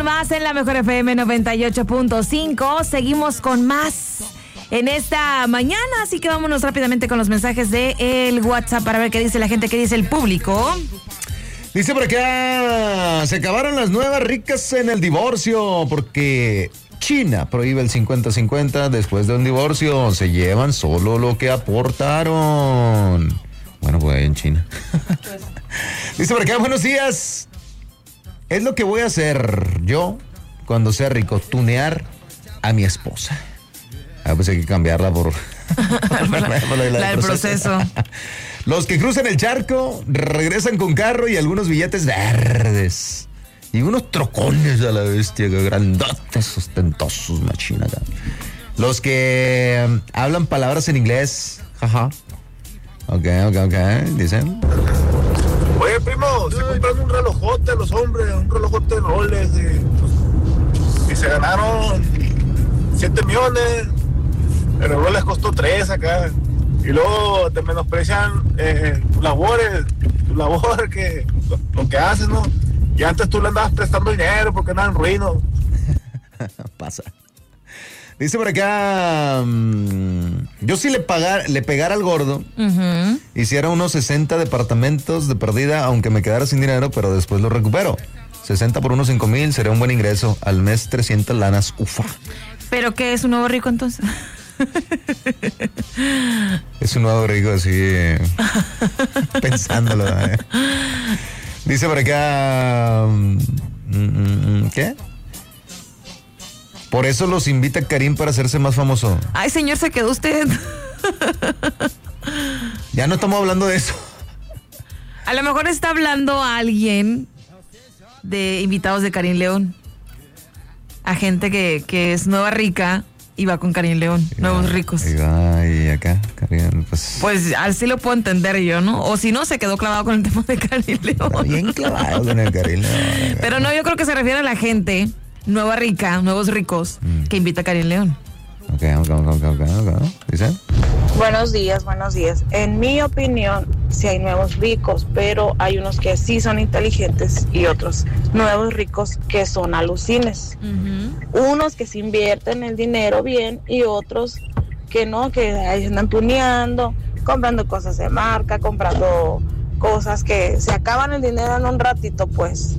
Más en la Mejor FM 98.5. Seguimos con más en esta mañana, así que vámonos rápidamente con los mensajes de el WhatsApp para ver qué dice la gente, qué dice el público. Dice por acá, se acabaron las nuevas ricas en el divorcio porque China prohíbe el 50-50. Después de un divorcio se llevan solo lo que aportaron. Bueno, pues en China. Dice por acá, buenos días. Es lo que voy a hacer yo cuando sea rico, tunear a mi esposa. Pues hay que cambiarla por la del proceso. Los que cruzan el charco regresan con carro y algunos billetes verdes. Y unos trocones a la bestia, grandotes, ostentosos, machina. Los que hablan palabras en inglés. Jaja. Ok, dicen. Oye, primo, se compraron un relojote los hombres, un relojote de Rolex y se ganaron 7 millones. El reloj les costó 3 acá. Y luego te menosprecian tu labor, que lo que haces, ¿no? Y antes tú le andabas prestando dinero porque andaban ruinos. Pasa. Dice por acá, yo sí le pegara al gordo, hiciera unos 60 departamentos de perdida, aunque me quedara sin dinero, pero después lo recupero. 60 por unos 5,000 sería un buen ingreso. Al mes 300 lanas, ufa. ¿Pero qué es un nuevo rico entonces? Es un nuevo rico así, pensándolo. Dice por acá, ¿qué? Por eso los invita Karim para hacerse más famoso. Ay, señor, se quedó usted. Ya no estamos hablando de eso. A lo mejor está hablando a alguien de invitados de Karim León. A gente que es nueva rica y va con Karim León. Nuevos ricos. Y acá, Karim, pues así lo puedo entender yo, ¿no? O si no, se quedó clavado con el tema de Karim León. Está bien clavado con el Karim León. Pero no, yo creo que se refiere a la gente nueva rica, nuevos ricos, que invita a Karim León. Ok. ¿Dice? Buenos días. En mi opinión, sí hay nuevos ricos, pero hay unos que sí son inteligentes y otros nuevos ricos que son alucines. Unos que se invierten el dinero bien y otros que no, que ahí andan tuneando, comprando cosas de marca, comprando cosas que se acaban el dinero en un ratito, pues.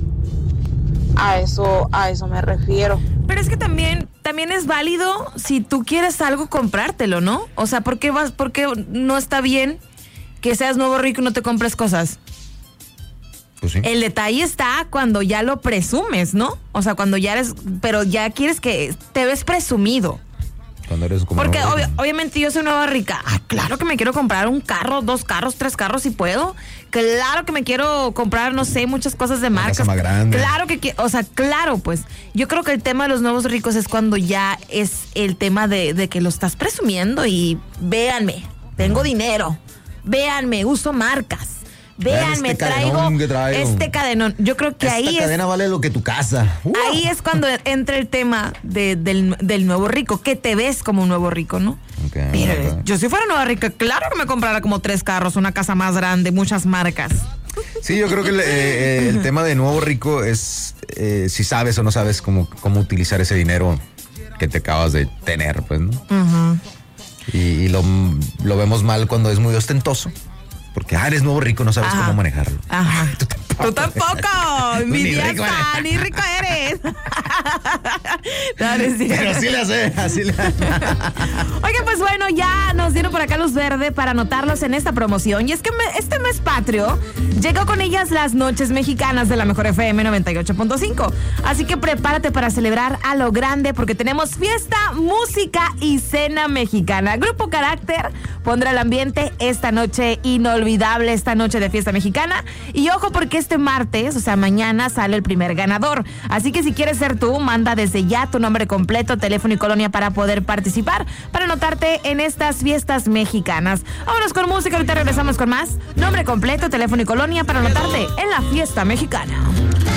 A eso me refiero. Pero es que también es válido si tú quieres algo comprártelo, ¿no? O sea, ¿por qué no está bien que seas nuevo rico y no te compres cosas? Pues sí. El detalle está cuando ya lo presumes, ¿no? O sea, cuando ya pero ya quieres que te ves presumido. Cuando eres como porque obviamente yo soy nueva rica. Claro que me quiero comprar un carro, 2 carros, 3 carros si puedo. Claro que me quiero comprar, no sé, muchas cosas de marcas. Más grande. Claro claro, pues. Yo creo que el tema de los nuevos ricos es cuando ya es el tema de que lo estás presumiendo y véanme, tengo dinero. Véanme, uso marcas. Véanme, traigo este cadenón. Yo creo que esta cadena vale lo que tu casa. Ahí es cuando entra el tema del nuevo rico, que te ves como un nuevo rico, ¿no? Mira, yo si fuera nueva rica, claro que me comprara como 3 carros, una casa más grande, muchas marcas. Sí, yo creo que el tema de nuevo rico es si sabes o no sabes cómo utilizar ese dinero que te acabas de tener, pues, ¿no? Y lo vemos mal cuando es muy ostentoso. Porque eres nuevo rico, no sabes cómo manejarlo. Ajá. Tú tampoco. Mi día está, ni rico eres. Pero así le hace, Oiga, pues bueno, ya nos dieron por acá luz verde para anotarlos en esta promoción. Y es que este mes patrio llegó con ellas las noches mexicanas de la Mejor FM 98.5. Así que prepárate para celebrar a lo grande porque tenemos fiesta, música y cena mexicana. Grupo Carácter pondrá el ambiente esta noche inolvidable, esta noche de fiesta mexicana. Y ojo porque este martes, o sea mañana, sale el primer ganador. Así que si quieres ser tú, manda desde ya tu nombre completo, teléfono y colonia para poder participar, para anotarte en estas fiestas mexicanas. Vámonos con música, ahorita regresamos con más. Nombre completo, teléfono y colonia para anotarte en la fiesta mexicana.